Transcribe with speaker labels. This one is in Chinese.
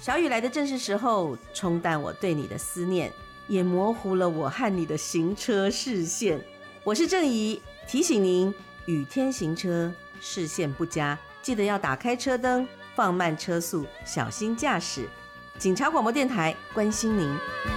Speaker 1: 小雨来的正是时候，冲淡我对你的思念，也模糊了我和你的行车视线。我是郑怡，提醒您，雨天行车视线不佳，记得要打开车灯，放慢车速，小心驾驶。警察广播电台关心您。